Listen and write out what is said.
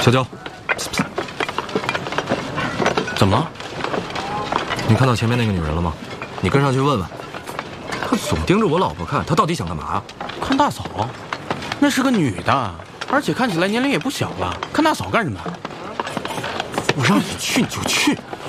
小娇， 怎么了？ 你看到前面那个女人了吗？你跟上去问问。她总盯着我老婆看，她到底想干嘛？ 看大嫂，那是个女的，而且看起来年龄也不小了。看大嫂干什么？ 我让你去你就去。